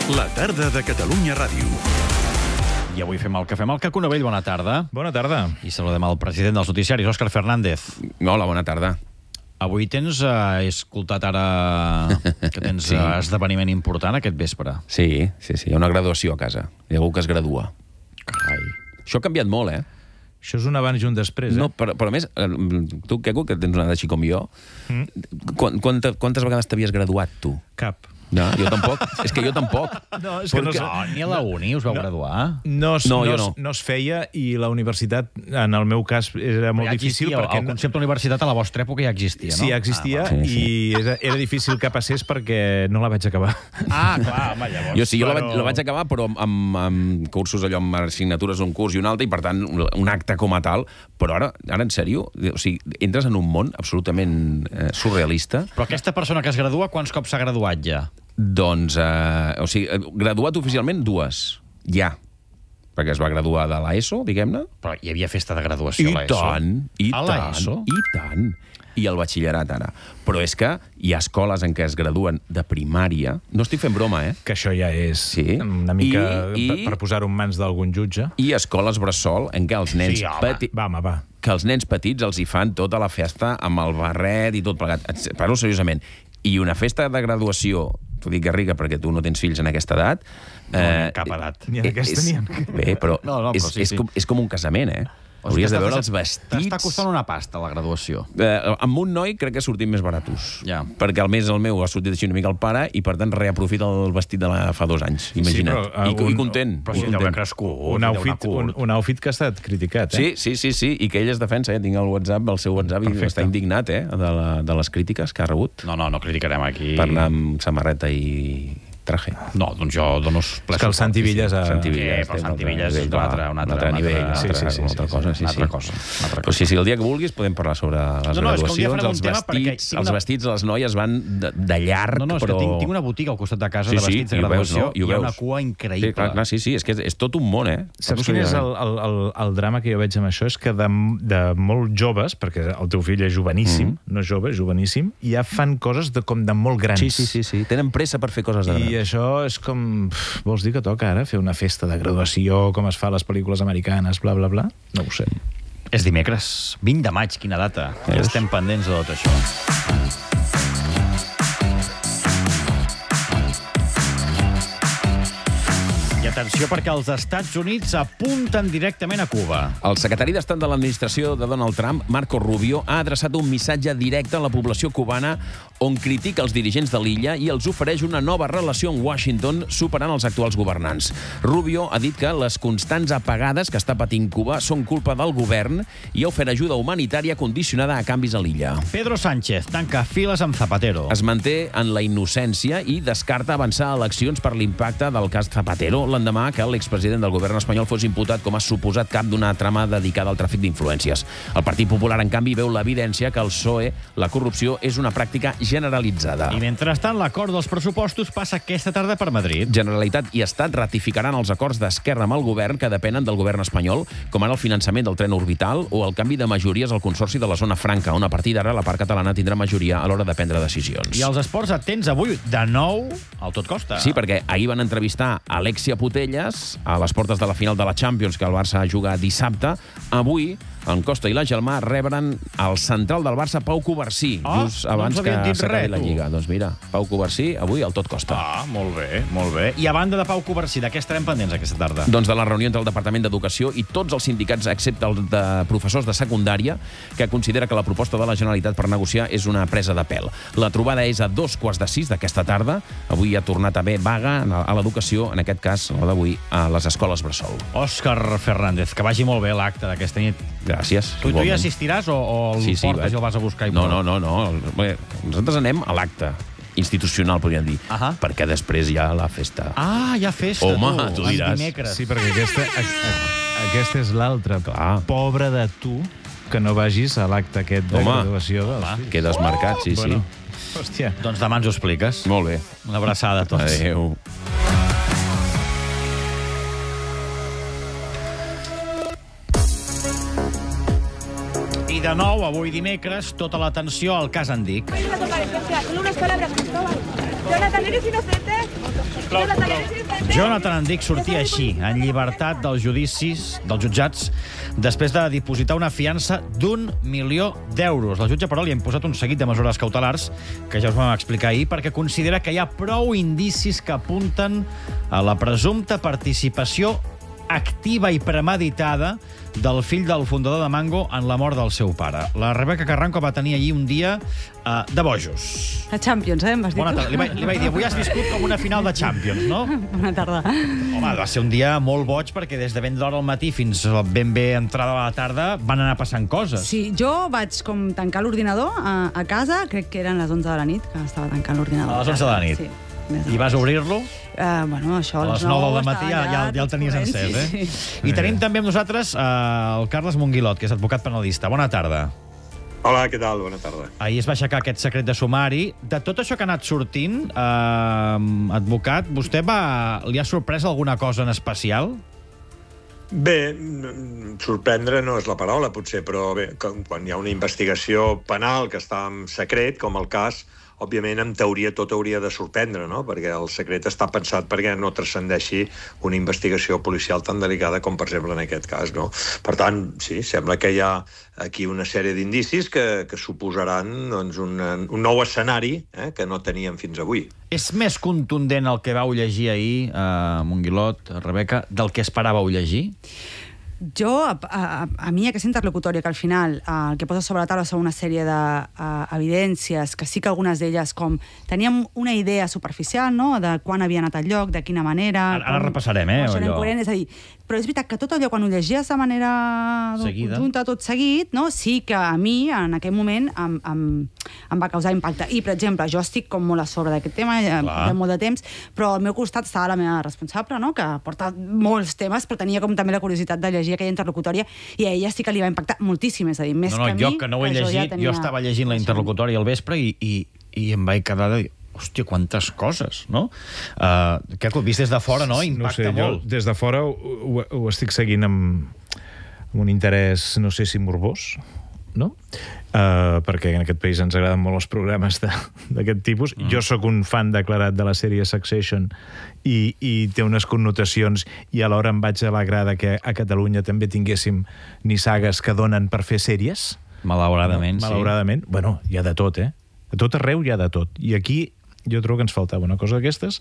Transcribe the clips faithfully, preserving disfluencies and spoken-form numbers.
La tarda de Catalunya Ràdio. I avui fem el que fem. El Caco Novell, bona tarda. Bona tarda. I saludem el president dels noticiaris, Òscar Fernández. Hola, bona tarda. Avui tens, eh, he escoltat ara que tens Sí. sí. esdeveniment important aquest vespre. Sí, sí, sí, hi ha una graduació a casa. Hi ha algú que es gradua. Carai. Això ha canviat molt, eh? Això és un abans i un després, eh? No, però, però a més, eh, tu, Queco, que tens una edat així com jo, mm. quanta, quantes vegades t'havies graduat, tu? Cap. No, jo tampoc. És que jo tampoc. No, és que no, No, ni a la uni us vau No. graduar? no, es, No, no, jo es, no. no es feia i la universitat, en el meu cas, era molt Ja difícil existia, perquè... el concepte universitat a la vostra època ja existia, no? Sí, ja existia Ah, va. Sí, i era, era difícil que passés perquè no la vaig acabar. ah clar, home, llavors. Jo sí, jo la, Però- vaig, la vaig acabar, però amb, amb, amb cursos allò, amb assignatures un curs i un altre, i per tant, un acte com a tal. Però ara, ara en sèrio, o sigui, entres en un món absolutament eh, surrealista. Però aquesta persona que es gradua, quants cops s'ha graduat ja? Doncs, eh, o sigui, graduat oficialment dues, ja. Perquè es va graduar de l'ESO, diguem-ne. Però hi havia festa de graduació I a l'ESO. tant, i A tant, l'ESO? i tant. I el batxillerat, ara. Però és que hi ha escoles en què es graduen de primària. No estic fent broma, eh? Que això ja és Sí. una mica I- per, i- per posar-ho en mans d'algun jutge. I escoles bressol en què els nens Sí, home. petits... Va, home, va. que els nens petits els hi fan tota la festa amb el barret i tot plegat. Et parlo seriosament. I una festa de graduació, t'ho dic, Garriga, perquè tu no tens fills en aquesta edat... No, ni en cap edat. Ni en aquesta és, ni en... Bé, però, No, no, però és, sí, és, sí. com, és com un casament, eh? Hauries de veure els vestits... T'està costant una pasta, la graduació. Eh, amb un noi crec que sortim més baratos. Ja. Perquè al mes el meu ha sortit així una mica el pare i, per tant, reaprofita el vestit de la fa dos anys. Imagina't. però, uh, I, I un- content. Però i si deu haver content. crescut. Un deu outfit, anar un, curt. un outfit que ha estat criticat, eh? Sí, sí, sí, sí, i que ell es defensa, eh? Tinc el WhatsApp, el seu WhatsApp, Perfecte. i està indignat, eh? De, la, de les crítiques que ha rebut No, no, no criticarem aquí. per anar amb samarreta i traje. No, doncs jo dono ple És que el suport. Santi Villas... Ha... Santi Sí, Villas, però té Santi un altre Villas és nivell, un altre- va, un altre- un altre un nivell, altre- una sí, altra, sí, sí, una altra sí, cosa, sí, sí, una altra sí. cosa, una altra Però cosa. sí, sí, el dia que vulguis podem parlar sobre les No, no, és que un dia graduacions, farem un els tema perquè vestits, tinc els una- vestits de les noies van de, de llarg, No, no, és però... que tinc, tinc una botiga al costat de casa Sí, de sí, vestits de i ho veus, graduació no? I ho hi ha veus. una cua increïble. Sí, clar, clar, sí, sí, és que és, és tot un món, eh? Saps quin és el, el, el, el drama que jo veig amb això? És que de, de molt joves, perquè el teu fill és joveníssim, mm. no és jove, és joveníssim, ja fan coses de, com de molt grans. Sí, sí, sí, sí. Tenen pressa per fer coses de I grans. això és com... pff, vols dir que toca ara fer una festa de graduació, com es fa a les pel·lícules americanes, bla, bla, bla? No ho sé. És dimecres, vint de maig, quina data. Ja Veus? estem pendents de tot això. I atenció perquè els Estats Units apunten directament a Cuba. El secretari d'Estat de l'administració de Donald Trump, Marco Rubio, ha adreçat un missatge directe a la població cubana on critica els dirigents de l'illa i els ofereix una nova relació amb Washington superant els actuals governants. Rubio ha dit que les constants apagades que està patint Cuba són culpa del govern i ha ofert ajuda humanitària condicionada a canvis a l'illa. Pedro Sánchez tanca files amb Zapatero. Es manté en la innocència i descarta avançar a eleccions per l'impacte del cas Zapatero l'endemà que l'expresident del govern espanyol fos imputat com a suposat cap d'una trama dedicada al tràfic d'influències. El Partit Popular, en canvi, veu l'evidència que el P S O E la corrupció és una pràctica generalitzada. I mentrestant, l'acord dels pressupostos passa aquesta tarda per Madrid. Generalitat i Estat ratificaran els acords d'Esquerra amb el govern que depenen del govern espanyol, com ara el finançament del tren orbital o el canvi de majories al Consorci de la Zona Franca, on a partir d'ara la part catalana tindrà majoria a l'hora de prendre decisions. I els esports atents avui, de nou, al Tot Costa. Sí, perquè ahir van entrevistar Alexia Putelles a les portes de la final de la Champions, que el Barça juga dissabte. Avui, en Costa i la Gelmà reben el central del Barça, Pau Covarsí, Ah, just no abans ens que havien dit s'acabi res, la tu. Lliga. Doncs mira, Pau Covarsí, avui al Tot Costa. Ah, molt bé, molt bé. I a banda de Pau Covarsí, de què estarem pendents aquesta tarda? Doncs de la reunió entre el Departament d'Educació i tots els sindicats, excepte el de professors de secundària, que considera que la proposta de la Generalitat per negociar és una presa de pèl. La trobada és a dos quarts de sis d'aquesta tarda. Avui ha tornat a haver vaga a l'educació, en aquest cas, la d'avui, a les escoles bressol. Òscar Fernández, que vagi molt bé l'acte d'aquesta nit. Gràcies. Tu, tu hi igualment. assistiràs o, o el Sí, sí, portes vaig. i el vas a buscar? I No, prou? no, no, no. Bé, nosaltres anem a l'acte institucional, podríem dir, Ahà. perquè després hi ha la festa. Ah, hi ha festa, Home, tu el diràs. dimecres. Sí, perquè aquesta, a, a, aquesta és l'altra. Clar. Pobre de tu que no vagis a l'acte aquest de Home. graduació. Dels fills. Quedes marcat, sí, Bueno, sí. hòstia. Doncs demà ens ho expliques. Molt bé. Una abraçada a tots. Adéu. I de nou, avui dimecres, tota l'atenció al cas Andic. Hay una comparecencia, solo unas palabras, Cristóbal. Jonathan, ¿eres inocente? Jonathan Andic sortia així, en llibertat dels judicis, dels jutjats, després de dipositar una fiança d'un milió d'euros. La jutge, però, li ha imposat un seguit de mesures cautelars, que ja us vam explicar ahir, perquè considera que hi ha prou indicis que apunten a la presumpta participació activa i premeditada del fill del fundador de Mango en la mort del seu pare. La Rebeca Carranco va tenir allí un dia uh, de bojos. La Champions, eh? Em vas dir Bona tu. tarda. Li vaig, li vaig dir, avui has viscut com una final de Champions, no? Bona tarda. Home, va ser un dia molt boig perquè des de ben d'hora al matí fins ben bé entrada a la tarda van anar passant coses. Sí, jo vaig com tancar l'ordinador a, a casa, crec que eren les onze de la nit, que estava tancant l'ordinador. A les onze de la nit? Sí. I vas obrir-lo? Uh, bueno, això, a les nou del matí ja, ja, ja el tenies encès, eh? Sí, sí. I tenim també amb nosaltres uh, el Carles Monguilot, que és advocat penalista. Bona tarda. Hola, què tal? Bona tarda. Ahir es va aixecar aquest secret de sumari. De tot això que ha anat sortint, eh, advocat, vostè va, li ha sorprès alguna cosa en especial? Bé, sorprendre no és la paraula, potser, però bé, quan hi ha una investigació penal que està en secret, com el cas, òbviament, en teoria, tot hauria de sorprendre, no? Perquè el secret està pensat perquè no transcendeixi una investigació policial tan delicada com, per exemple, en aquest cas, no? Per tant, sí, sembla que hi ha aquí una sèrie d'indicis que, que suposaran doncs, un, un nou escenari eh, que no teníem fins avui. És més contundent el que vau llegir ahir, eh, Monguilot, Rebeca, del que esperàveu llegir? Jo, a, a, a mi, aquesta interlocutòria, que al final eh, el que posa sobre la taula són una sèrie d'evidències, uh, que sí que algunes d'elles, com teníem una idea superficial, no?, de quan havia anat al lloc, de quina manera... Ara, ara repassarem, eh? Això allò. Incoherent, és a dir, però és veritat que tot allò, quan ho llegies de manera Seguida. conjunta, tot seguit, no?, sí que a mi, en aquell moment, em, em, em va causar impacte. I, per exemple, jo estic com molt a sobre d'aquest tema, ja portem molt de temps, però al meu costat estava la meva responsable, no?, que porta molts temes, però tenia com també la curiositat de llegir aquella interlocutòria, i a ella sí que li va impactar moltíssim, és a dir, més no, no, que a mi... Jo, que no ho he llegit, jo, ja tenia... jo estava llegint la interlocutòria al vespre i, i, i em vaig quedar de dir, hòstia, quantes coses, no? Uh, que ho vist des de fora, no? Impacta no sé, molt. Jo, des de fora ho, ho, ho estic seguint amb, amb un interès, no sé si morbós, no? Uh, perquè en aquest país ens agraden molt els programes d'aquest tipus. Mm. Jo sóc un fan declarat de la sèrie Succession i, i té unes connotacions, i alhora em vaig alegrar que a Catalunya també tinguéssim nissagues que donen per fer sèries. Malauradament, no? Malauradament. Sí. Bueno, hi ha de tot, eh? A tot arreu hi ha de tot. I aquí jo trobo que ens faltava una cosa d'aquestes,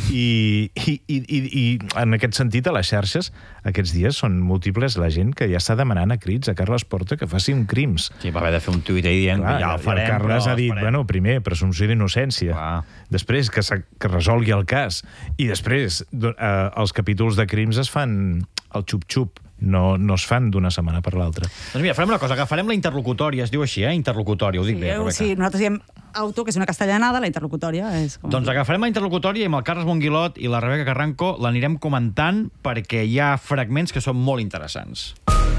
i, i, i, i en aquest sentit a les xarxes aquests dies són múltiples la gent que ja està demanant a crits a Carles Porta que faci un crims. Sí, va haver de fer un tuit ahí dient, clar, ja el farem, el Carles però ha dit, esperem. bueno, primer, presumpció d'innocència, després que, que resolgui el cas, i després eh, els capítols de crims es fan al xup-xup, no, no es fan d'una setmana per l'altra. Doncs mira, farem una cosa, agafarem la interlocutòria, es diu així, eh? Interlocutòria, ho dic sí, bé, Rebeca. Sí, nosaltres diem auto, que és una castellanada, la interlocutòria és com... Doncs agafarem la interlocutòria i amb el Carles Monguilot i la Rebeca Carranco l'anirem comentant perquè hi ha fragments que són molt interessants.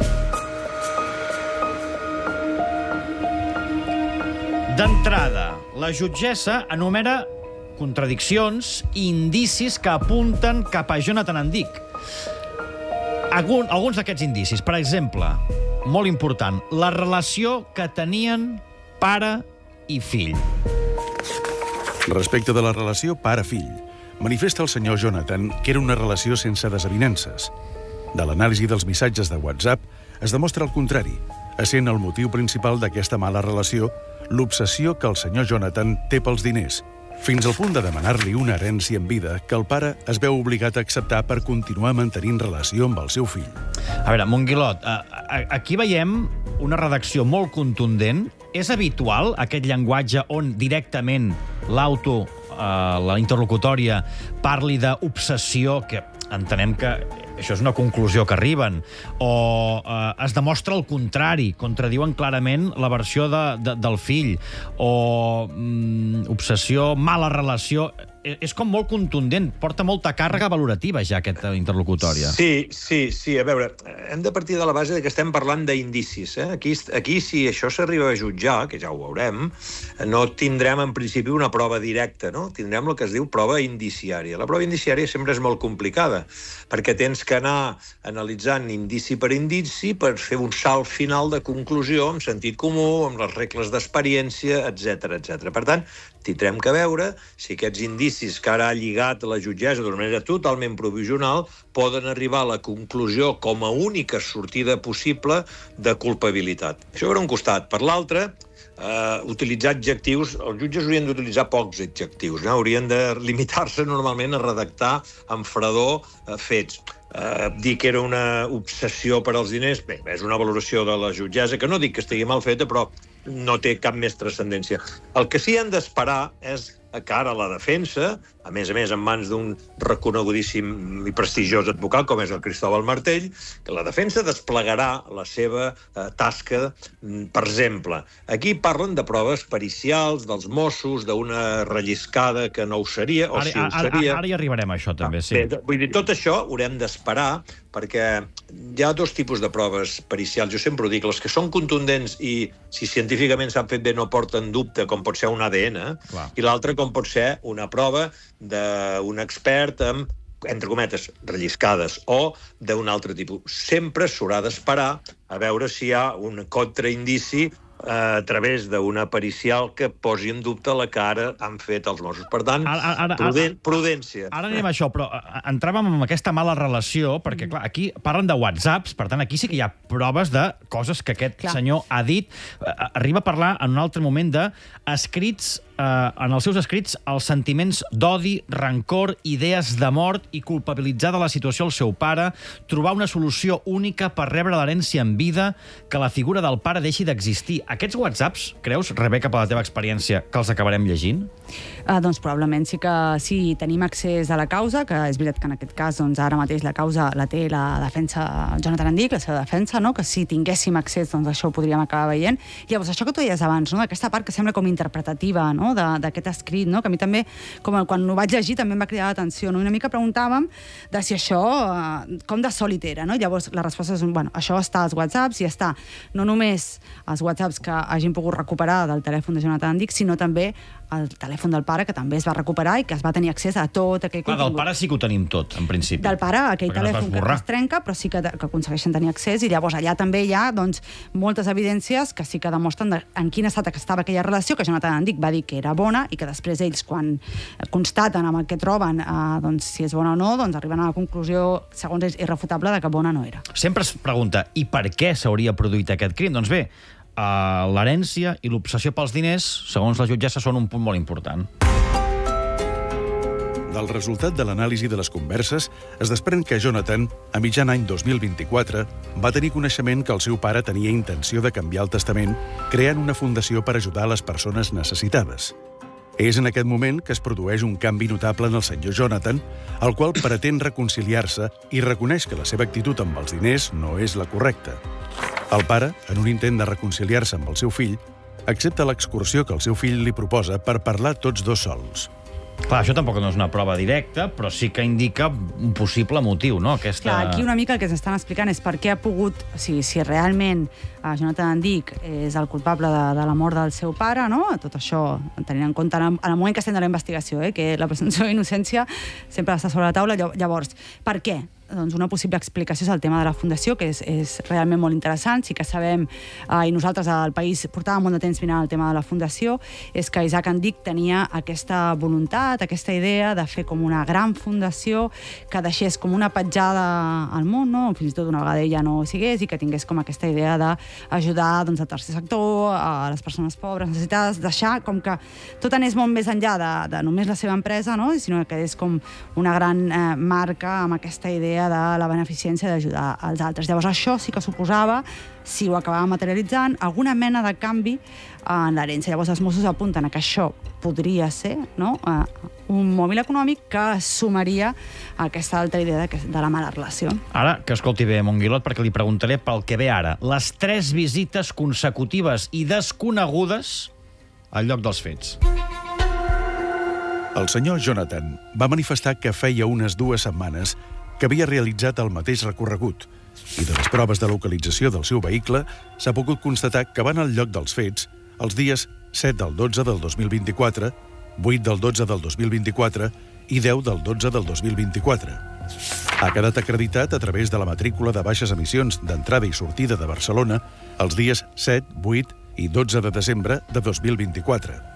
D'entrada, la jutgessa enumera contradiccions i indicis que apunten cap a Jonathan Andic. Algun, alguns d'aquests indicis, per exemple, molt important, la relació que tenien pare i fill. Respecte de la relació pare-fill, manifesta el senyor Jonathan que era una relació sense desavinences. De l'anàlisi dels missatges de WhatsApp es demostra el contrari, essent el motiu principal d'aquesta mala relació l'obsessió que el senyor Jonathan té pels diners, fins al punt de demanar-li una herència en vida que el pare es veu obligat a acceptar per continuar mantenint relació amb el seu fill. A veure, Monguilot, aquí veiem una redacció molt contundent. És habitual aquest llenguatge on directament l'auto, la interlocutòria, parli d'obsessió, que entenem que això és una conclusió que arriben, o eh, es demostra el contrari, contradiuen clarament la versió de, de, del fill, o mm, obsessió, mala relació... És com molt contundent, porta molta càrrega valorativa ja aquesta interlocutòria. Sí, sí, sí. A veure, hem de partir de la base de que estem parlant d'indicis. Eh? Aquí, aquí, si això s'arriba a jutjar, que ja ho veurem, no tindrem en principi una prova directa, no? Tindrem el que es diu prova indiciària. La prova indiciària sempre és molt complicada, perquè tens que anar analitzant indici per indici per fer un salt final de conclusió amb sentit comú, amb les regles d'experiència, etcètera, etcètera. Per tant, tindrem que veure si aquests indicis que ara ha lligat la jutgessa d'una manera totalment provisional poden arribar a la conclusió com a única sortida possible de culpabilitat. Això per un costat. Per l'altre, Uh, utilitzar adjectius, els jutges haurien d'utilitzar pocs adjectius, no? Haurien de limitar-se normalment a redactar amb fredor uh, fets. Uh, dir que era una obsessió per als diners, bé, és una valoració de la jutgessa, que no dic que estigui mal feta, però no té cap més transcendència. El que sí han d'esperar és que ara la defensa, a més a més en mans d'un reconegudíssim i prestigiós advocat com és el Cristóbal Martell, que la defensa desplegarà la seva eh, tasca. Per exemple, aquí parlen de proves pericials, dels Mossos, d'una relliscada que no ho seria, o ara, si ho ara, seria... Ara hi arribarem a això, també, sí. Bé, vull dir, tot això haurem d'esperar, perquè hi ha dos tipus de proves pericials. Jo sempre ho dic, les que són contundents i, si científicament s'han fet bé, no porten dubte, com pot ser un A D N, Clar. i l'altre com pot ser una prova d'un expert amb, entre cometes, relliscades, o d'un altre tipus. Sempre s'haurà d'esperar a veure si hi ha un contraindici a través d'una pericial que posi en dubte la que ara han fet els Mossos. Per tant, Ara- ara- pruden prudència. Ara anem a això, però eh, entràvem en aquesta mala relació, perquè, clar, aquí parlen de whatsapps, per tant, aquí sí que hi ha proves de coses que aquest Clar. senyor ha dit. Eh, Arriba a parlar en un altre moment de escrits, eh, en els seus escrits, els sentiments d'odi, rancor, idees de mort i culpabilitzar de la situació al seu pare, trobar una solució única per rebre l'herència en vida, que la figura del pare deixi d'existir. Aquests whatsapps, creus, Rebeca, per la teva experiència, que els acabarem llegint? Uh, doncs probablement sí que sí, tenim accés a la causa, que és veritat que en aquest cas doncs, ara mateix la causa la té la defensa, Jonathan Andic, la seva defensa, no? Que si tinguéssim accés doncs això ho podríem acabar veient. Llavors, això que tu deies abans, no? D'aquesta part que sembla com interpretativa, no? D'aquest escrit, no? Que a mi també, com quan ho vaig llegir, també em va cridar l'atenció, no? Una mica preguntàvem de si això, uh, com de sòlid era, no? Llavors, la resposta és, bueno, això està als whatsapps i està no només als whatsapps que hagin pogut recuperar del telèfon de Jonathan Andic, sinó també el telèfon del pare, que també es va recuperar i que es va tenir accés a tot aquell Clar, contingut. del pare sí que ho tenim tot, en principi. Del pare, aquell Perquè no es va telèfon que esborrar. es trenca, però sí que, que aconsegueixen tenir accés, i llavors allà també hi ha doncs, moltes evidències que sí que demostren de, en quin estat estava aquella relació, que Jonathan Andic va dir que era bona, i que després ells, quan constaten amb el que troben eh, doncs, si és bona o no, doncs arriben a la conclusió, segons ells, irrefutable, de que bona no era. Sempre es pregunta, i per què s'hauria produït aquest crim? Doncs bé, uh, l'herència i l'obsessió pels diners, segons la jutgessa, són un punt molt important. Del resultat de l'anàlisi de les converses es desprèn que Jonathan, a mitjan any dos mil vint-i-quatre, va tenir coneixement que el seu pare tenia intenció de canviar el testament creant una fundació per ajudar a les persones necessitades. És en aquest moment que es produeix un canvi notable en el senyor Jonathan, el qual pretén reconciliar-se i reconeix que la seva actitud amb els diners no és la correcta. El pare, en un intent de reconciliar-se amb el seu fill, accepta l'excursió que el seu fill li proposa per parlar tots dos sols. Clar, això tampoc no és una prova directa, però sí que indica un possible motiu, no? Aquesta... Clar, aquí una mica el que s'estan explicant és per què ha pogut, o sigui, si realment eh, Jonathan Andic és el culpable de, de la mort del seu pare, no? Tot això, tenint en compte en el, en el moment que estem de la investigació, eh, que la presumpció d'innocència sempre està sobre la taula. Llavors, per què? Doncs una possible explicació és el tema de la fundació, que és, és realment molt interessant. Sí que sabem, eh, i nosaltres al país portàvem molt de temps mirant el tema de la fundació, és que Isaac Andic tenia aquesta voluntat, aquesta idea de fer com una gran fundació que deixés com una petjada al món, no? Fins i tot una vegada ella no ho sigués, i que tingués com aquesta idea d'ajudar doncs, el tercer sector, a les persones pobres, necessitades, deixar com que tot anés molt més enllà de, de només la seva empresa, no? Sinó que és com una gran eh, marca amb aquesta idea de la beneficència d'ajudar als altres. Llavors això sí que suposava, si ho acabava materialitzant, alguna mena de canvi en l'herència. Llavors els Mossos apunten a que això podria ser, no? un mòbil econòmic que sumaria aquesta altra idea de, de la mala relació. Ara, que escolti bé, Monguilot, perquè li preguntaré pel que ve ara. Les tres visites consecutives i desconegudes al lloc dels fets. El senyor Jonathan va manifestar que feia unes dues setmanes que havia realitzat el mateix recorregut, i de les proves de localització del seu vehicle s'ha pogut constatar que van al lloc dels fets els dies set del dotze del dos mil vint-i-quatre, vuit del dotze del dos mil vint-i-quatre i deu del dotze del dos mil vint-i-quatre. Ha quedat acreditat a través de la matrícula de baixes emissions d'entrada i sortida de Barcelona els dies set, vuit i dotze de desembre de dos mil vint-i-quatre.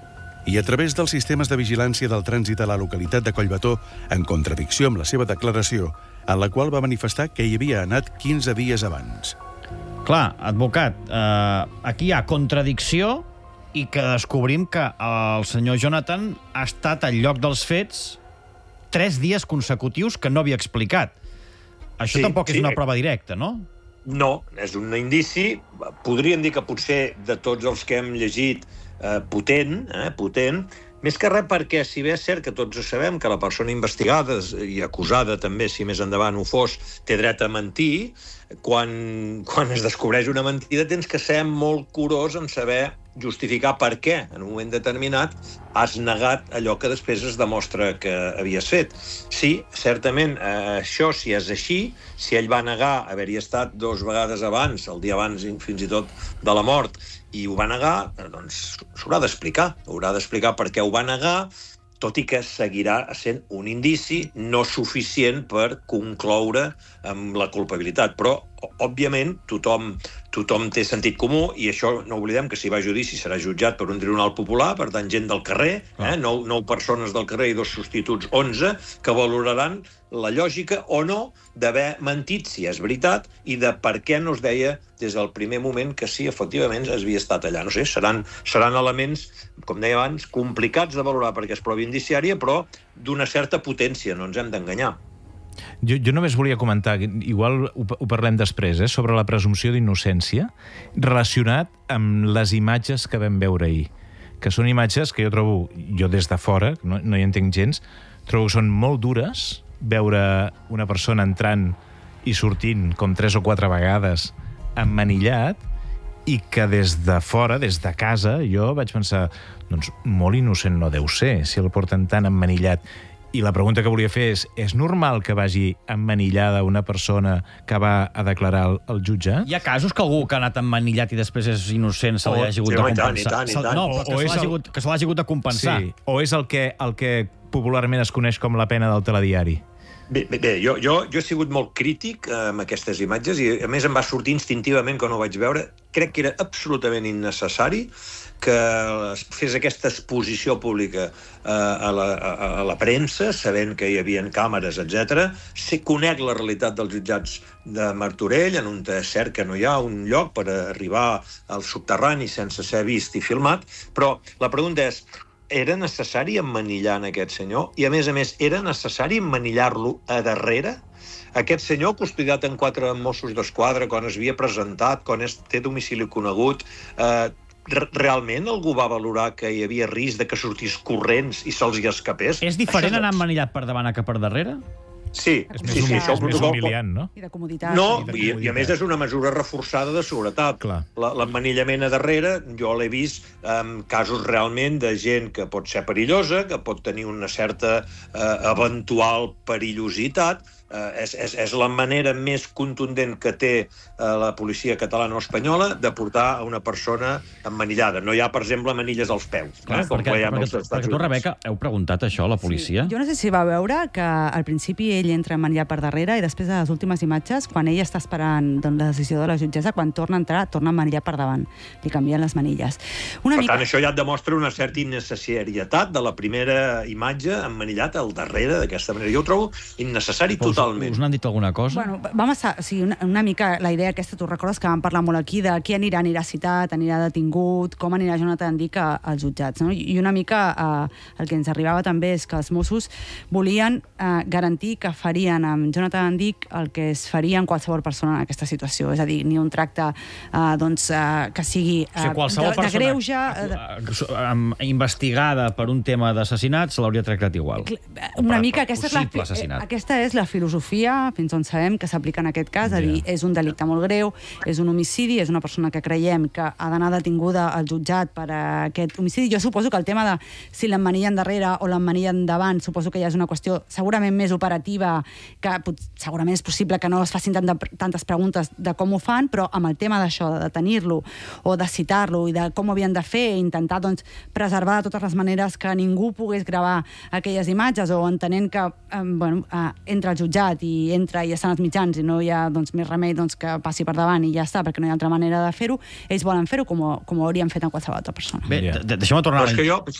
i a través dels sistemes de vigilància del trànsit a la localitat de Collbató, en contradicció amb la seva declaració, en la qual va manifestar que hi havia anat quinze dies abans. Clar, advocat, eh, aquí hi ha contradicció i que descobrim que el senyor Jonathan ha estat al lloc dels fets tres dies consecutius que no havia explicat. Això Sí, tampoc és sí. una prova directa, no? No, és un indici, podríem dir que potser de tots els que hem llegit eh, potent, eh, potent, més que res perquè, si bé és cert que tots ho sabem, que la persona investigada i acusada també, si més endavant ho fos, té dret a mentir, quan, quan es descobreix una mentida tens que ser molt curós en saber justificar per què, en un moment determinat, has negat allò que després es demostra que havies fet. Sí, certament, eh, això, si és així, si ell va negar haver-hi estat dos vegades abans, el dia abans fins i tot de la mort, i ho va negar, doncs s'haurà d'explicar. Haurà d'explicar per què ho va negar, tot i que seguirà sent un indici no suficient per concloure amb la culpabilitat. Però, òbviament, tothom, tothom té sentit comú, i això no oblidem que si va a judici serà jutjat per un tribunal popular, per tant, gent del carrer, eh? nou, nou persones del carrer i dos substituts, onze, que valoraran la lògica o no d'haver mentit, si és veritat, i de per què no es deia des del primer moment que sí, efectivament, es havia estat allà. No sé, seran, seran elements, com deia abans, complicats de valorar perquè és prova indiciària, però d'una certa potència, no ens hem d'enganyar. Jo, jo només volia comentar, igual ho, ho parlem després, eh, sobre la presumpció d'innocència relacionat amb les imatges que vam veure ahir, que són imatges que jo trobo, jo des de fora, no, no hi entenc gens, trobo que són molt dures, veure una persona entrant i sortint com tres o quatre vegades emmanillat, i que des de fora, des de casa, jo vaig pensar, doncs molt innocent no deu ser, si el porten tan emmanillat. I la pregunta que volia fer és, és normal que vagi emmanillada una persona que va a declarar al, al jutge? Hi ha casos que algú que ha anat emmanillat i després és innocent se l'hagi hagut sí, de home, i tant, compensar. i tant, i tant. No, O- però que o se és l'hagi el- hagut, que se l'hagi hagut de compensar. Sí. O és el que, el que popularment es coneix com la pena del telediari? Bé, bé, bé jo, jo, jo he sigut molt crític eh, amb aquestes imatges i, a més, em va sortir instintivament quan ho vaig veure. Crec que era absolutament innecessari que es fes aquesta exposició pública eh, a, la, a, a la premsa, sabent que hi havia càmeres, etcètera. Se conec la realitat dels jutjats de Martorell, en un és cert que no hi ha un lloc per arribar al subterrani sense ser vist i filmat, però la pregunta és, era necessari emmanillar en aquest senyor? I, a més a més, era necessari emmanillar-lo a darrere? Aquest senyor, custodiat en quatre Mossos d'Esquadra, quan es havia presentat, quan és, té domicili conegut, eh, realment algú va valorar que hi havia risc de que sortís corrents i se'ls hi escapés? És diferent Això anar emmanillat per davant que per darrere? Sí, És sí, més, sí, humil, això és el més protocol... humiliant, no? I de comoditat. No, de i, i a més és una mesura reforçada de seguretat. Clar. La- L'emmanillament a darrere, jo l'he vist en casos realment de gent que pot ser perillosa, que pot tenir una certa eh, eventual perillositat. Eh, és, és, és la manera més contundent que té eh, la policia catalana o espanyola de portar a una persona emmanillada. No hi ha, per exemple, manilles als peus. Clar, eh, com perquè, veiem perquè, als tu, Estats perquè tu, Units. Rebeca, heu preguntat això a la policia? Jo no sé si va veure que al principi ell entra emmanillat per darrere i després de les últimes imatges, quan ell està esperant doncs, la decisió de la jutgessa, quan torna a entrar, torna emmanillat per davant. Li canvien les manilles. Una Per mica... tant, això ja et demostra una certa innecessarietat de la primera imatge emmanillat al darrere d'aquesta manera. Jo ho trobo innecessari Us, totalment. us n'han dit alguna cosa? Bueno, vam estar, o sigui, una, una mica la idea aquesta, tu recordes que vam parlar molt aquí de qui anirà, anirà citat, anirà detingut, com anirà Jonathan Dick a- als jutjats, no? I una mica eh, el que ens arribava també és que els Mossos volien eh, garantir que farien amb Jonathan Dick el que es faria amb qualsevol persona en aquesta situació, és a dir, ni un tracte eh, doncs, eh, que sigui O sigui, eh, qualsevol de, de persona greuge... eh, de, eh, eh, investigada per un tema d'assassinat se l'hauria tractat igual. Una Per- mica per aquesta és, la, possible assassinat. eh, aquesta és la filosofia, fins on sabem, que s'aplica en aquest cas, a dir, és un delicte molt greu, és un homicidi, és una persona que creiem que ha d'anar detinguda al jutjat per a aquest homicidi. Jo suposo que el tema de si l'emmanillen darrere o l'emmanillen davant, suposo que ja és una qüestió segurament més operativa, que pot, segurament és possible que no es facin tant de, tantes preguntes de com ho fan, però amb el tema d'això, de detenir-lo o de citar-lo i de com ho havien de fer, intentar doncs, preservar de totes les maneres que ningú pogués gravar aquelles imatges, o entenent que eh, bueno, eh, entra al jutjat i entra i estan els mitjans i no hi ha doncs, més remei doncs, que passi per davant i ja està, perquè no hi ha altra manera de fer-ho, ells volen fer-ho com, ho- com ho haurien fet amb qualsevol altra persona. Bé, Ja. de- deixeu-me tornar Però a és la... que jo... Sí,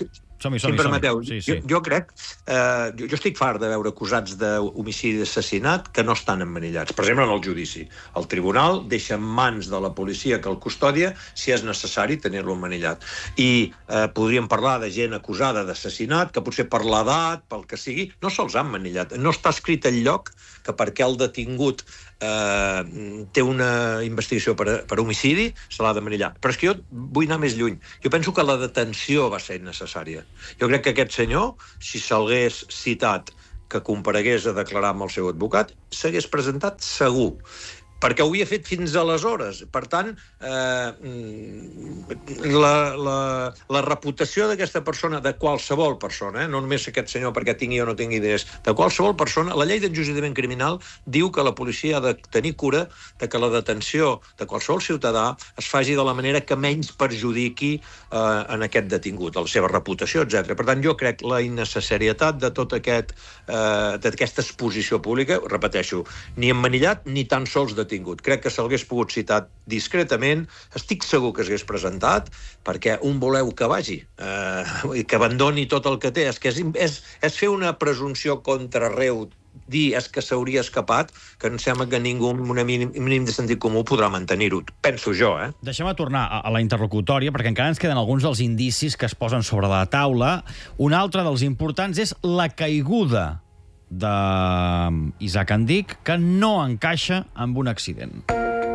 som-hi, si em som-hi, permeteu. som-hi. Sí, sí. Jo, jo crec... Eh, jo, jo estic fart de veure acusats d'homicidi i assassinat que no estan emmanillats. Per exemple, en el judici. El tribunal deixa en mans de la policia que el custodia si és necessari tenir-lo emmanillat. I eh, podríem parlar de gent acusada d'assassinat, que potser per l'edat, pel que sigui, no se'ls ha emmanillat. No està escrit enlloc que perquè el detingut eh, té una investigació per, per homicidi, se l'ha d'emmanillar. Però és que jo vull anar més lluny. Jo penso que la detenció va ser innecessària. Jo crec que aquest senyor, si se'lgués citat que comparegués a declarar amb el seu advocat, s'hagués presentat segur, perquè ho havia fet fins aleshores. Per tant, eh, la, la, la reputació d'aquesta persona, de qualsevol persona, eh, no només aquest senyor perquè tingui o no tingui diners, de qualsevol persona, la llei d'enjudiciament criminal diu que la policia ha de tenir cura de que la detenció de qualsevol ciutadà es faci de la manera que menys perjudiqui eh, en aquest detingut, la seva reputació, etcètera. Per tant, jo crec la innecessarietat de tot aquest, eh, d'aquesta exposició pública, repeteixo, ni emmanillat ni tan sols detingut. Crec que se'l hagués pogut citar discretament, estic segur que s'hagués presentat, perquè un voleu que vagi, eh, que abandoni tot el que té. És que és, és, és fer una presumpció contra Reu, dir és que s'hauria escapat, que em sembla que ningú amb un mínim, mínim de sentit comú podrà mantenir-ho. Penso jo, eh? Deixem-me tornar a, a la interlocutòria, perquè encara ens queden alguns dels indicis que es posen sobre la taula. Un altre dels importants és la caiguda d'Isaac Andic, que no encaixa amb un accident.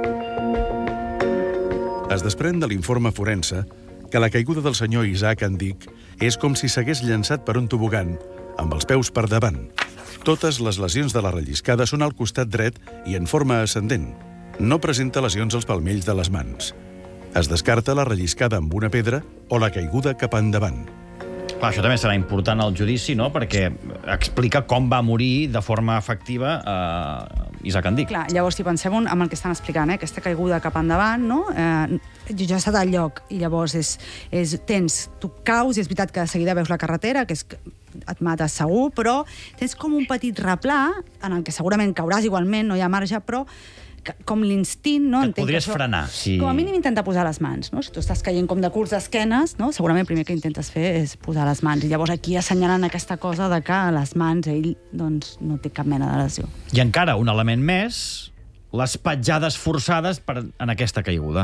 Es desprèn de l'informe forense que la caiguda del senyor Isaac Andic és com si s'hagués llançat per un tobogan, amb els peus per davant. Totes les lesions de la relliscada són al costat dret i en forma ascendent. No presenta lesions als palmells de les mans. Es descarta la relliscada amb una pedra o la caiguda cap endavant. Clar, això també serà important al judici, no?, perquè explica com va morir de forma efectiva eh, Isaac Andic. Clar, llavors, si pensem amb el que estan explicant, eh, aquesta caiguda cap endavant, no? Eh, jo ja he estat al lloc, i llavors és, és, tens, tu caus, i és veritat que de seguida veus la carretera, que és, et mates segur, però tens com un petit replà, en el que segurament cauràs igualment, no hi ha marge, però com l'instint, no? Et podries això, frenar, si... Com a mínim intenta posar les mans, no? Si tu estàs caient com de curs d'esquenes, no? Segurament el primer que intentes fer és posar les mans. I llavors aquí assenyalen aquesta cosa de que a les mans ell doncs, no té cap mena de lesió. I encara un element més, les petjades forçades per, en aquesta caiguda.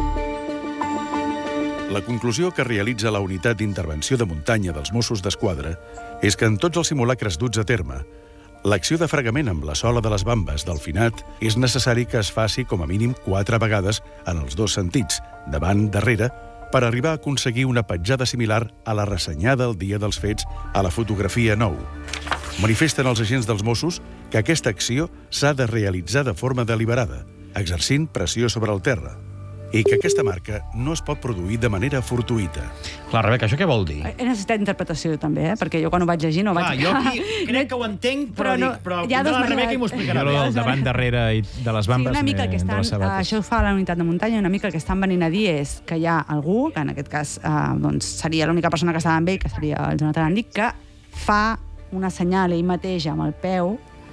La conclusió que realitza la unitat d'intervenció de muntanya dels Mossos d'Esquadra és que en tots els simulacres duts a terme, l'acció de fregament amb la sola de les bambes del finat és necessari que es faci com a mínim quatre vegades en els dos sentits, davant, darrere, per arribar a aconseguir una petjada similar a la ressenyada el dia dels fets a la fotografia nou. Manifesten els agents dels Mossos que aquesta acció s'ha de realitzar de forma deliberada, exercint pressió sobre el terra, i que aquesta marca no es pot produir de manera fortuïta. Clar, Rebeca, això què vol dir? He necessitat interpretació, també, eh? Perquè jo quan ho vaig llegir no ho vaig... Clar, jo aquí crec que ho entenc, però, Però no, dic, però hi ha de dos la Rebeca i m'ho maneres. explicarà. Jo el davant, darrere i de les bambes, Sí, una mica el que de estan, les sabates. això ho fa la unitat de muntanya, una mica el que estan venint a dir és que hi ha algú, que en aquest cas eh, doncs seria l'única persona que estava amb ell, que seria el Jonathan Andic, que fa una senyal ell mateix amb el peu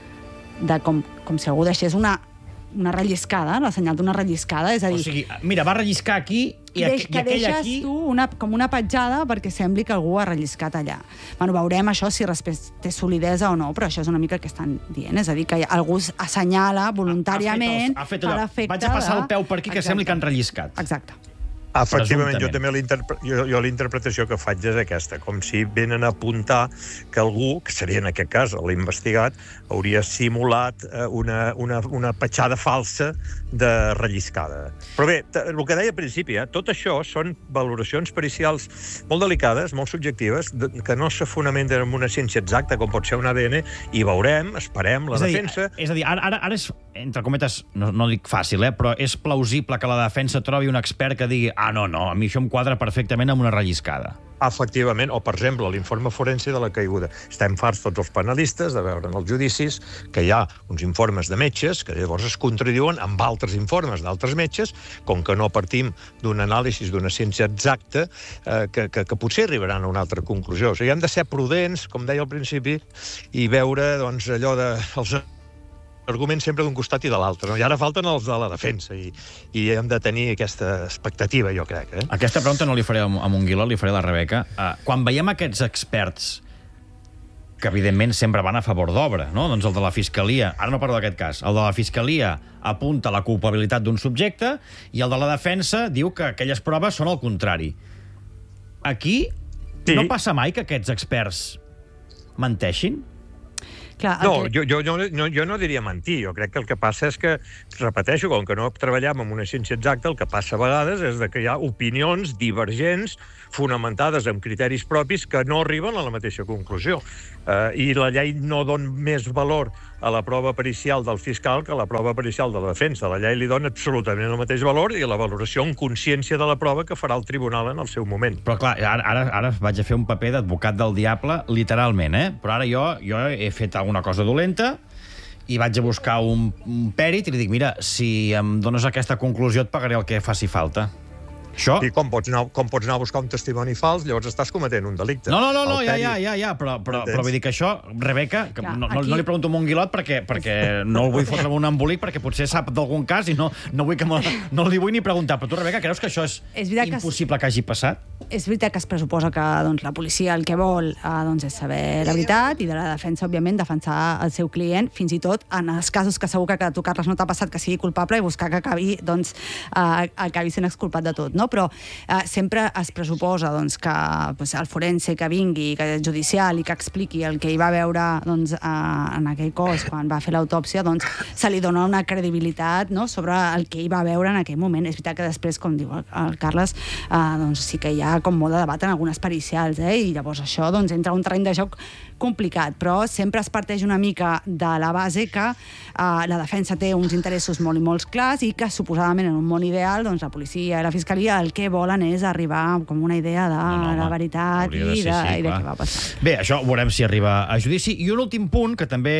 de com, com si algú deixés una, una relliscada, la senyal d'una relliscada, és a dir... O sigui, mira, va relliscar aquí i, Deix, aqu que i aquell deixes aquí... tu una, com una petjada perquè sembli que algú ha relliscat allà. Bueno, veurem això si després té solidesa o no, però això és una mica el que estan dient. És a dir, que algú assenyala voluntàriament ha fet, per allò, l'efecte vaig a passar el peu per aquí que Exacte. sembli que han relliscat. Exacte. Efectivament, jo Presumptament. també l'interpre- jo, jo la interpretació que faig és aquesta, com si venen a apuntar que algú, que seria en aquest cas l'investigat, hauria simulat eh, una, una, una petjada falsa de relliscada. Però bé, t- el que deia al principi, eh, tot això són valoracions pericials molt delicades, molt subjectives, de, que no se fonamenten en una ciència exacta, com pot ser un A D N, i veurem, esperem, la és a dir, defensa... És a dir, ara, ara, ara és, entre cometes, no, no dic fàcil, eh, però és plausible que la defensa trobi un expert que digui ah, no, no, a mi això em quadra perfectament amb una relliscada. Efectivament, o per exemple, l'informe forense de la caiguda. Estem farts tots els penalistes de veure en els judicis que hi ha uns informes de metges que llavors es contradiuen amb altres informes d'altres metges, com que no partim d'un anàlisi d'una ciència exacta, eh, que, que, que potser arribaran a una altra conclusió. O sigui, hem de ser prudents, com deia al principi, i veure doncs, allò de... Els arguments sempre d'un costat i de l'altre, no? I ara falten els de la defensa, i, i hem de tenir aquesta expectativa, jo crec. Eh? Aquesta pregunta no li faré a Monguiló, li faré a la Rebeca. Uh, quan veiem aquests experts que evidentment sempre van a favor d'obra, no? Doncs el de la Fiscalia, ara no parlo d'aquest cas, el de la Fiscalia apunta la culpabilitat d'un subjecte i el de la defensa diu que aquelles proves són el contrari. Aquí sí. No passa mai que aquests experts menteixin? Clar, no, que... jo, jo, jo, no, jo no diria mentir. Jo crec que el que passa és que, repeteixo, com que no treballem en una ciència exacta, el que passa a vegades és que hi ha opinions divergents fonamentades en criteris propis que no arriben a la mateixa conclusió. Eh, I la llei no dona més valor a la prova pericial del fiscal que a la prova pericial de la defensa. La llei li dona absolutament el mateix valor i la valoració en consciència de la prova que farà el tribunal en el seu moment. Però clar, ara, ara, ara vaig a fer un paper d'advocat del diable, literalment, eh? Però ara jo, jo he fet alguna cosa dolenta i vaig a buscar un, un pèrit i li dic, mira, si em dones aquesta conclusió et pagaré el que faci falta. Això... I com pots, anar, com pots anar a buscar un testimoni fals, llavors estàs cometent un delicte. No, no, no, no ja, ja, ja, ja, però, però, però vull dir que això, Rebeca, que Clar, no, aquí... no li pregunto a Monguilot perquè, perquè no el vull fotre un embolic, perquè potser sap d'algun cas i no, no, vull que no li vull ni preguntar. Però tu, Rebeca, creus que això és, és impossible que, es... que hagi passat? És veritat que es pressuposa que doncs, la policia el que vol eh, doncs, és saber la veritat i de la defensa, òbviament, defensar el seu client, fins i tot en els casos que segur que a tu, Carles, no t'ha passat que sigui culpable i buscar que acabi, doncs, eh, acabi sent exculpat de tot, no? Però eh, sempre es pressuposa doncs, que pues, el forense que vingui, que és judicial i que expliqui el que hi va veure doncs, eh, en aquell cos quan va fer l'autòpsia, doncs, se li dona una credibilitat, no?, sobre el que hi va veure en aquell moment. És veritat que després, com diu el Carles, eh, doncs, sí que hi ha com molt de debat en algunes pericials, eh? I llavors això doncs, entra un terreny de joc complicat, però sempre es parteix una mica de la base que eh, la defensa té uns interessos molt i molt clars i que suposadament en un món ideal doncs, la policia i la fiscalia el que volen és arribar com una idea de no, no, la veritat i de, ser, sí, i de què va passar. Bé, això ho veurem si arriba a judici. I un últim punt, que també,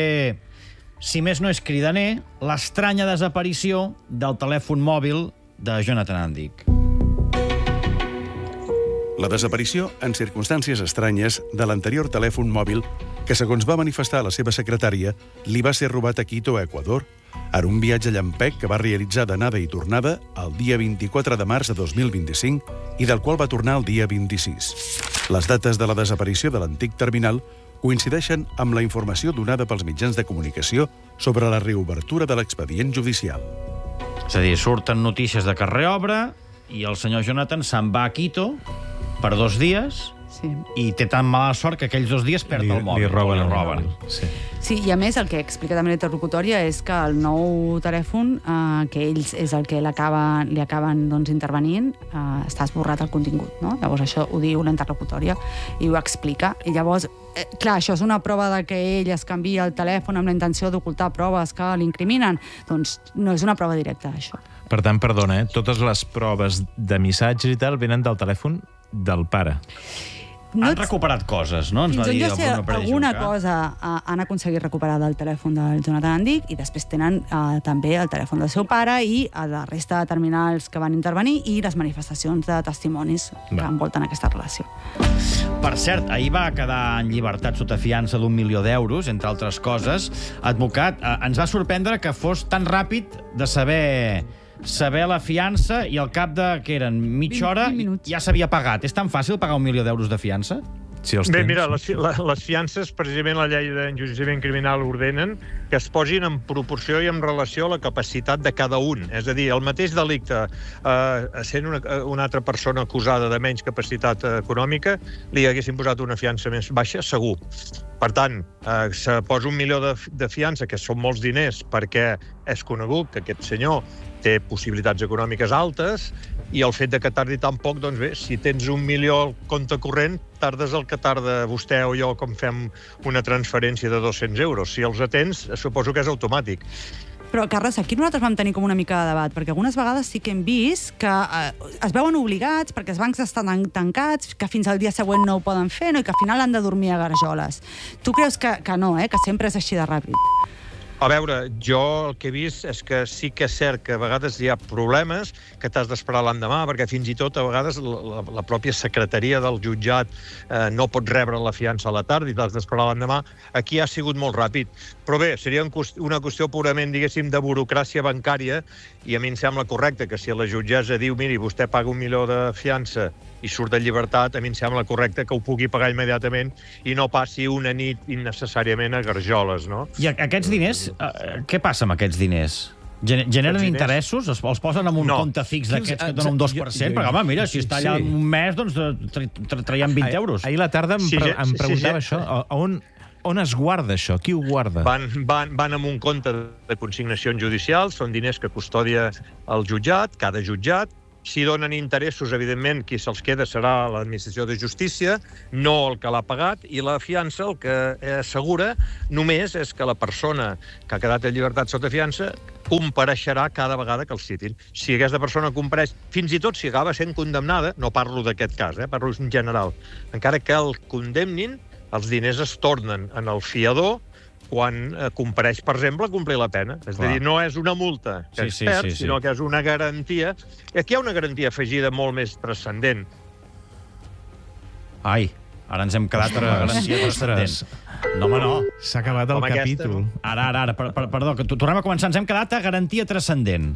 si més no és cridaner, l'estranya desaparició del telèfon mòbil de Jonathan Andic. La desaparició, en circumstàncies estranyes, de l'anterior telèfon mòbil que, segons va manifestar la seva secretària, li va ser robat a Quito, a Equador, en un viatge llampec que va realitzar d'anada i tornada el dia vint-i-quatre de març de dos mil vint-i-cinc i del qual va tornar el dia vint-i-sis. Les dates de la desaparició de l'antic terminal coincideixen amb la informació donada pels mitjans de comunicació sobre la reobertura de l'expedient judicial. És a dir, surten notícies de que es reobre i el senyor Jonathan se'n va a Quito per dos dies sí. I té tan mala sort que aquells dos dies perd li, el mòbil. Li roben el roben. mòbil. Sí. Sí, i a més el que explica també l'interlocutòria és que el nou telèfon, eh, que ells és el que l'acaba, li acaben doncs, intervenint, eh, està esborrat el contingut, no? Llavors això ho diu l'interlocutòria i ho explica. I llavors, eh, clar, això és una prova de que ell es canvia el telèfon amb la intenció d'ocultar proves que l'incriminen? Doncs no és una prova directa, això. Per tant, perdona, eh? Totes les proves de missatges i tal venen del telèfon del pare. No han recuperat coses, no? Ens Fins va dir on jo sé, alguna Junca. cosa uh, han aconseguit recuperar del telèfon del Jonathan Andic i després tenen uh, també el telèfon del seu pare i uh, la resta de terminals que van intervenir i les manifestacions de testimonis va. que envolten aquesta relació. Per cert, ahir va quedar en llibertat sota fiança d'un milió d'euros, entre altres coses. Advocat, uh, ens va sorprendre que fos tan ràpid de saber... saber la fiança i al cap de, que eren, mitja hora, ja s'havia pagat. És tan fàcil pagar un milió d'euros de fiança? Sí, els Bé, temps. mira, les, les fiances, precisament la llei d'enjudiciament criminal ordenen que es posin en proporció i en relació a la capacitat de cada un. És a dir, el mateix delicte, eh, sent una, una altra persona acusada de menys capacitat econòmica, li haguessin posat una fiança més baixa, segur. Per tant, eh, se posa un milió de, de fiança, que són molts diners, perquè és conegut que aquest senyor té possibilitats econòmiques altes, i el fet de que tardi tan poc, doncs bé, si tens un milió al compte corrent, tardes el que tarda vostè o jo com fem una transferència de dos-cents euros. Si els atens, suposo que és automàtic. Però, Carles, aquí nosaltres vam tenir com una mica de debat, perquè algunes vegades sí que hem vist que eh, es veuen obligats perquè els bancs estan tancats, que fins al dia següent no ho poden fer, no? I que al final han de dormir a garjoles. Tu creus que, que no, eh? Que sempre és així de ràpid? A veure, jo el que he vist és que sí que és cert que a vegades hi ha problemes que t'has d'esperar l'endemà, perquè fins i tot a vegades la, la, la pròpia secretaria del jutjat eh, no pot rebre la fiança a la tarda i t'has d'esperar l'endemà. Aquí ha sigut molt ràpid. Però bé, seria una qüestió purament, diguéssim, de burocràcia bancària, i a mi em sembla correcte que si la jutgessa diu, miri, vostè paga un milió de fiança i surt de llibertat, a mi em sembla correcte que ho pugui pagar immediatament i no passi una nit innecessàriament a garjoles, no? I aquests diners, eh, què passa amb aquests diners? Gen generen diners? interessos? Els, els posen en un No. compte fix d'aquests que et donen un dos per cent? Jo- jo- Perquè, home, mira, si està allà Sí. un mes, doncs tra tra traiem vint euros. Ahir a la tarda em, Sí, pre sí, em sí, preguntava sí. això. A, a on, on es guarda això? Qui ho guarda? Van, van, van amb un compte de consignacions judicials, són diners que custodia el jutjat, cada jutjat. Si donen interessos, evidentment, qui se'ls queda serà l'administració de justícia, no el que l'ha pagat, i la fiança el que assegura només és que la persona que ha quedat en llibertat sota fiança compareixerà cada vegada que el citin. Si aquesta persona compareix, fins i tot si acaba sent condemnada, no parlo d'aquest cas, eh, parlo en general, encara que el condemnin, els diners es tornen en el fiador quan eh, compareix, per exemple, a complir la pena. És Clar. a dir, no és una multa que Sí, es sí, perd, sí, sí. sinó que és una garantia. I aquí hi ha una garantia afegida molt més transcendent. Ai, ara ens hem quedat amb la garantia transcendent. No, home, no. S'ha acabat el Com aquesta, capítol. no? Ara, ara, ara, per, per, perdó, que to- tornem a començar. Ens hem quedat a garantia transcendent.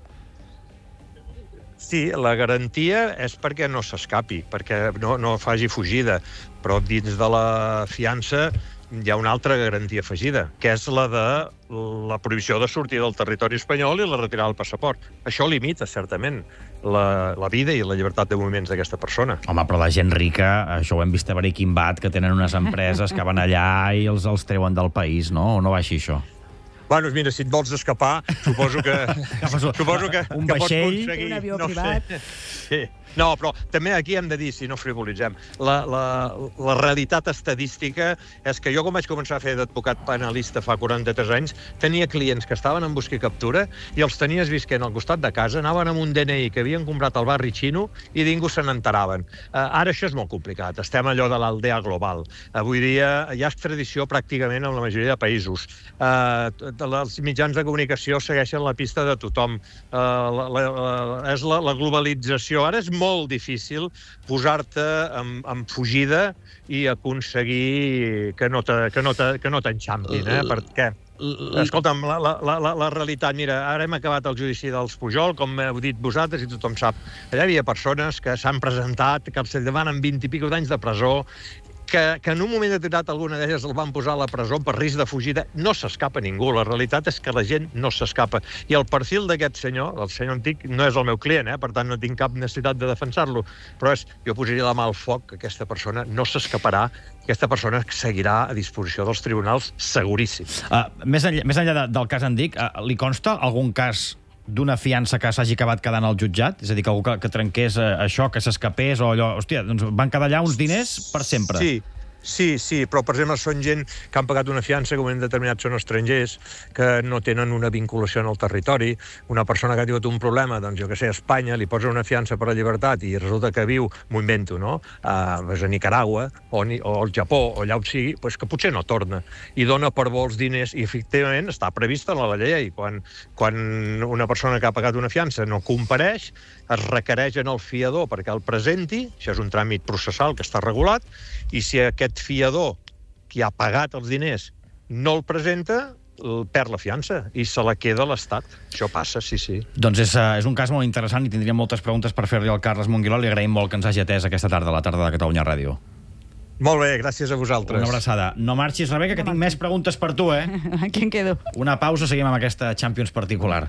Sí, la garantia és perquè no s'escapi, perquè no, no faci fugida, però dins de la fiança hi ha una altra garantia afegida, que és la de la prohibició de sortir del territori espanyol i la retirada del passaport. Això limita, certament, la, la vida i la llibertat de moviments d'aquesta persona. Home, però la gent rica, això ho hem vist a Breaking Bad, que tenen unes empreses que van allà i els, els treuen del país, no? O no va així, això? Bueno, mira, si et vols escapar, suposo que... suposo que, un que pots vaixell, aconseguir... un avió no privat. Sé. Sí. No, però també aquí hem de dir, si no frivolitzem, la, la, la realitat estadística és que jo, com vaig començar a fer d'advocat penalista fa quaranta-tres anys, tenia clients que estaven en busca i captura i els tenies visquent al costat de casa, anaven amb un D N I que havien comprat al barri xino i ningú se n'enteraven. Uh, ara això és molt complicat, estem allò de l'aldea global. Avui dia hi ha extradició pràcticament en la majoria de països. Uh, els mitjans de comunicació segueixen la pista de tothom. Uh, la, la, la, és la, la globalització. Ara és molt difícil posar-te en, en fugida i aconseguir que no te, que no te, que no t'enxampin, eh? Perquè, escolta'm, la, la, la, la realitat, mira, ara hem acabat el judici dels Pujol, com heu dit vosaltres i tothom sap. Allà hi havia persones que s'han presentat, que els demanen vint i pico d'anys de presó, que, que en un moment determinat alguna d'elles el van posar a la presó per risc de fugida. No s'escapa ningú. La realitat és que la gent no s'escapa. I el perfil d'aquest senyor, el senyor antic, no és el meu client, eh? Per tant no tinc cap necessitat de defensar-lo, però és, jo posaria la mà al foc que aquesta persona no s'escaparà, aquesta persona seguirà a disposició dels tribunals seguríssim. Uh, més, enllà, més enllà de, del cas en Dic, uh, li consta algun cas d'una fiança que s'hagi acabat quedant al jutjat? És a dir, que algú que, que trenqués uh, això, que s'escapés, o allò... Hòstia, doncs van quedar allà uns diners per sempre. Sí. Sí, sí, però, per exemple, són gent que han pagat una fiança, com hem determinat, són estrangers, que no tenen una vinculació en el territori. Una persona que ha tingut un problema, doncs, jo que sé, a Espanya, li posa una fiança per la llibertat i resulta que viu, m'ho invento, no?, a, a Nicaragua o, ni, o al Japó, o allà on sigui, doncs que potser no torna. I dona per vols diners, i efectivament està prevista a la llei. Quan, quan una persona que ha pagat una fiança no compareix, es requereix en el fiador perquè el presenti, això és un tràmit processal que està regulat, i si aquest fiador, qui ha pagat els diners, no el presenta, perd la fiança i se la queda l'Estat. Això passa, sí, sí. Doncs és, uh, és un cas molt interessant i tindríem moltes preguntes per fer-li al Carles Monguiló. Li agraïm molt que ens hagi atès aquesta tarda, a la tarda de Catalunya Ràdio. Molt bé, gràcies a vosaltres. Una abraçada. No marxis, Rebeca, que tinc més preguntes per tu, eh? Aquí em quedo. Una pausa, seguim amb aquesta Champions particular.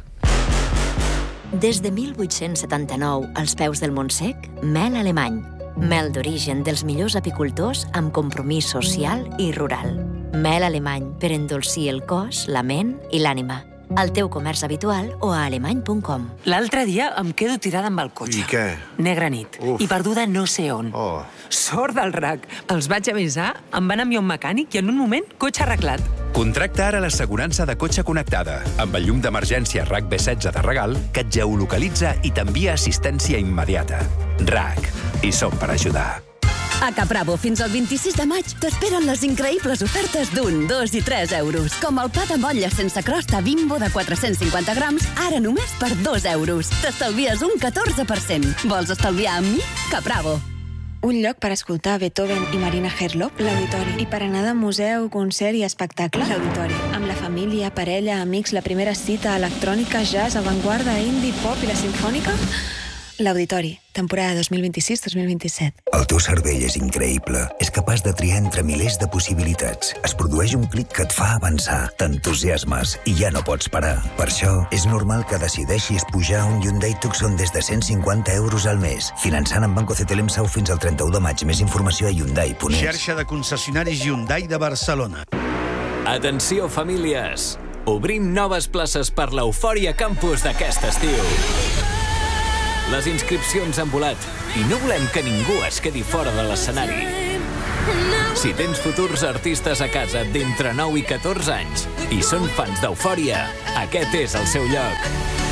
Des de mil vuit-cents setanta-nou, als peus del Montsec, mel alemany. Mel d'origen dels millors apicultors amb compromís social i rural. Mel alemany per endolcir el cos, la ment i l'ànima. Al teu comerç habitual o a alemany punt com. L'altre dia em quedo tirada amb el cotxe. I què? Negra nit. Uf. I perduda no sé on. Oh. Sort del R A C. Els vaig avisar, em van enviar un mecànic i en un moment, cotxe arreglat. Contracta ara l'assegurança de cotxe connectada amb el llum d'emergència R A C B setze de regal que et geolocalitza i t'envia assistència immediata. R A C. I som per ajudar. A Capravo, fins al vint-i-sis de maig, t'esperen les increïbles ofertes d'un, dos i tres euros. Com el pla de motlla sense crosta Bimbo de quatre-cents cinquanta grams, ara només per dos euros. T'estalvies un catorze per cent. Vols estalviar amb mi? Capravo. Un lloc per escoltar Beethoven i Marina Herlop, l'Auditori. I per anar de museu, concert i espectacle, l'Auditori. Amb la família, parella, amics, la primera cita, electrònica, jazz, avantguarda, indie, pop i la sinfònica... L'Auditori, temporada dos mil vint-i-sis dos mil vint-i-set. El teu cervell és increïble. És capaç de triar entre milers de possibilitats. Es produeix un clic que et fa avançar. T'entusiasmes i ja no pots parar. Per això, és normal que decideixis pujar a un Hyundai Tucson des de cent cinquanta euros al mes. Finançant amb Banco C T L M Sau fins al trenta-u de maig. Més informació a Hyundai punt es. Xarxa de concessionaris Hyundai de Barcelona. Atenció, famílies! Obrim noves places per l'Eufòria Campus d'aquest estiu. Les inscripcions han volat i no volem que ningú es quedi fora de l'escenari. Si tens futurs artistes a casa d'entre nou i catorze anys i són fans d'Eufòria, aquest és el seu lloc.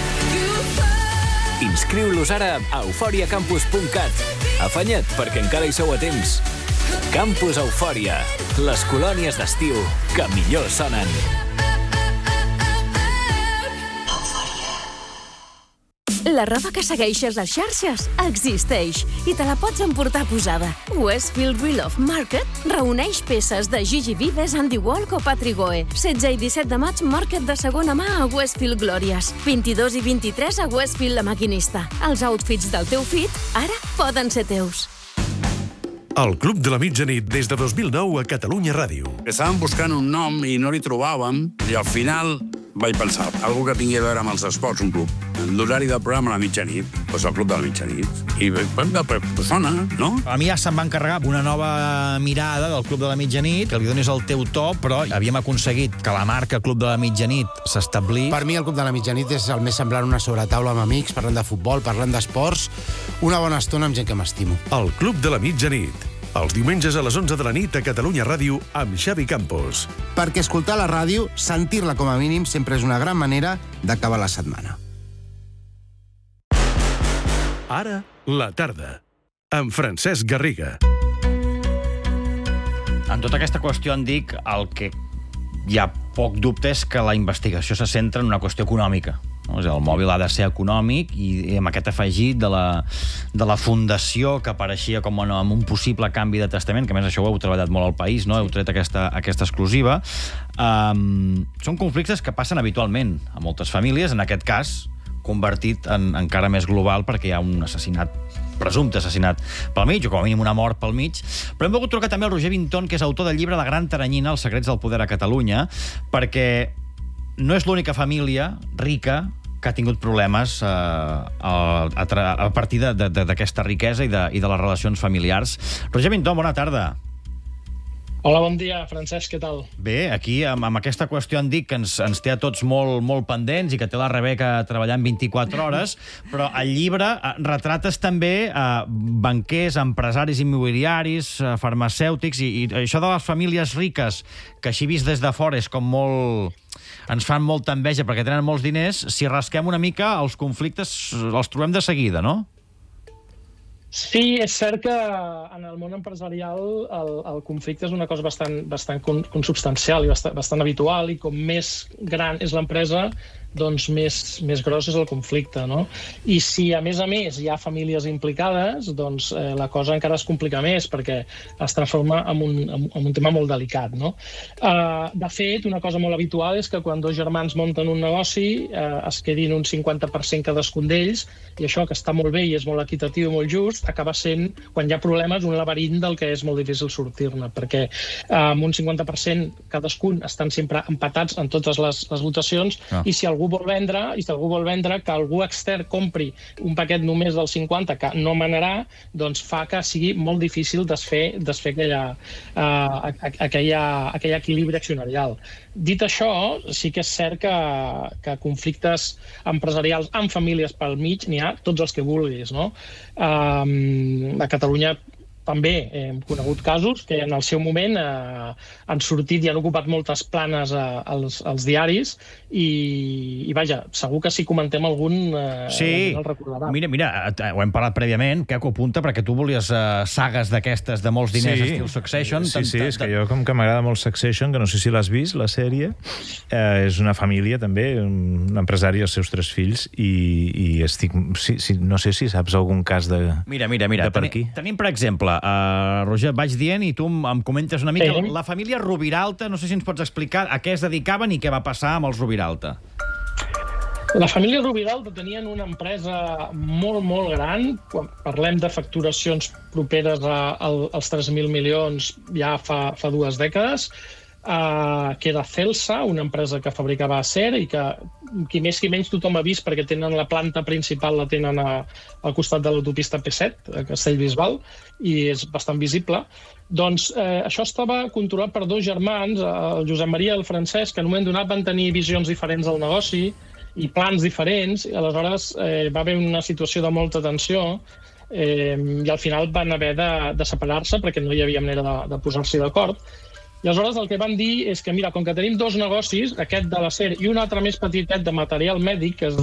Inscriu-los ara a eufòria campus punt cat. Afanya't, perquè encara hi sou a temps. Campus Eufòria, les colònies d'estiu que millor sonen. La roba que segueixes les xarxes existeix i te la pots emportar posada. Westfield Real of Market reuneix peces de Gigi Vives, Andy Walk o Patrick Goe. setze i disset de maig, Market de segona mà a Westfield Glòries. vint-i-dos i vint-i-tres a Westfield La Maquinista. Els outfits del teu fit ara poden ser teus. El Club de la Mitjanit des de dos mil nou a Catalunya Ràdio. Estàvem buscant un nom i no li trobàvem i al final vaig pensar, algú que tingui a veure amb els esports, un club. L'horari del programa a la mitjanit, doncs el Club de la Mitjanit. I pues sona, no? A mi ja se'm va encarregar una nova mirada del Club de la Mitjanit, que li donis el teu to, però havíem aconseguit que la marca Club de la Mitjanit s'establís. Per mi el Club de la Mitjanit és el més semblant a una sobretaula amb amics, parlant de futbol, parlant d'esports, una bona estona amb gent que m'estimo. El Club de la Mitjanit. Els diumenges a les onze de la nit a Catalunya Ràdio amb Xavi Campos. Perquè escoltar la ràdio, sentir-la com a mínim, sempre és una gran manera d'acabar la setmana. Ara, la tarda, amb Francesc Garriga. En tota aquesta qüestió en dic el que hi ha poc dubte és que la investigació se centra en una qüestió econòmica. El mòbil ha de ser econòmic i amb aquest afegit de la, de la fundació que apareixia com amb un possible canvi de testament, que a més això ho heu treballat molt al País, no? Heu tret aquesta, aquesta exclusiva. Um, són conflictes que passen habitualment a moltes famílies, en aquest cas convertit en encara més global perquè hi ha un assassinat, presumpte assassinat pel mig, o com a mínim una mort pel mig. Però hem volgut trucar també al Roger Vinton, que és autor del llibre La gran taranyina, Els secrets del poder a Catalunya, perquè no és l'única família rica que ha tingut problemes eh, a, a, a partir d'aquesta riquesa i de, i de les relacions familiars. Roger Vinton, bona tarda. Hola, bon dia, Francesc, què tal? Bé, aquí, amb, amb aquesta qüestió en dic que ens, ens té a tots molt, molt pendents i que té la Rebeca treballant vint-i-quatre hores, però al llibre eh, retrates també eh, banquers, empresaris immobiliaris, eh, farmacèutics, i, i això de les famílies riques, que així vist des de fora és com molt... ens fan molta enveja perquè tenen molts diners, si rasquem una mica els conflictes els trobem de seguida, no? Sí, és cert que en el món empresarial el, el conflicte és una cosa bastant, bastant consubstancial i bastant, bastant habitual, i com més gran és l'empresa, doncs més, més gros és el conflicte, no? I si, a més a més, hi ha famílies implicades, doncs eh, la cosa encara es complica més, perquè es transforma en un, en, en un tema molt delicat, no? Uh, de fet, una cosa molt habitual és que quan dos germans munten un negoci uh, es quedin un cinquanta per cent cadascun d'ells, i això, que està molt bé i és molt equitatiu i molt just, acaba sent, quan hi ha problemes, un laberint del que és molt difícil sortir-ne, perquè uh, amb un cinquanta per cent cadascun estan sempre empatats en totes les, les votacions, ah. i si algú vol vendre, i si algú vol vendre, que algú extern compri un paquet només del cinquanta que no manarà, doncs fa que sigui molt difícil desfer, desfer aquella, uh, aquella, aquell equilibri accionarial. Dit això, sí que és cert que, que conflictes empresarials amb famílies pel mig n'hi ha tots els que vulguis, no? Um, a Catalunya també hem conegut casos que en el seu moment eh, han sortit i han ocupat moltes planes eh, als, als diaris i, i vaja, segur que si comentem algun eh, sí. el recordarà. Mira, mira, ho hem parlat prèviament, que ho apunta perquè tu volies uh, sagues d'aquestes de molts diners sí. estil Succession. Sí, sí, és que jo com que m'agrada molt Succession, que no sé si l'has vist, la sèrie, eh, és una família també, un empresari i els seus tres fills, i, i estic... Sí, sí, no sé si saps algun cas de, mira, mira, mira. de per Teni, aquí. Tenim, per exemple, uh, Roger, vaig dient i tu em, em comentes una mica, sí. la família Rubiralta, no sé si ens pots explicar a què es dedicaven i què va passar amb els Rubiralta. La família Rubiralta tenien una empresa molt, molt gran, quan parlem de facturacions properes a, a, als tres mil milions ja fa, fa dues dècades, Uh, que era Celsa, una empresa que fabricava acer i que qui més qui menys tothom ha vist perquè tenen la planta principal, la tenen a, al costat de l'autopista P set, a Castellbisbal, i és bastant visible. Doncs eh, això estava controlat per dos germans, el Josep Maria i el Francesc, que en un moment donat van tenir visions diferents del negoci i plans diferents, i aleshores eh, va haver una situació de molta tensió eh, i al final van haver de, de separar-se perquè no hi havia manera de, de posar-s'hi d'acord. I aleshores el que van dir és que, mira, com que tenim dos negocis, aquest de l'acer i un altre més petitet de material mèdic, que es